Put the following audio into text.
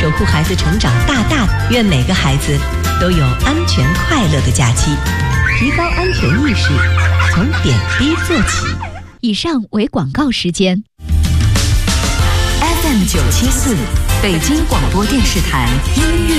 守护孩子成长大大，愿每个孩子都有安全快乐的假期。提高安全意识，从点滴做起。 以上为广告时间。 FM 974，北京广播电视台音乐